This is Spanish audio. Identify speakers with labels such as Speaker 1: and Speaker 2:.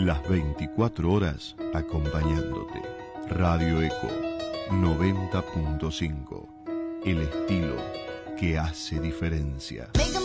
Speaker 1: Las 24 horas acompañándote. Radio Eco 90.5. El estilo que hace diferencia.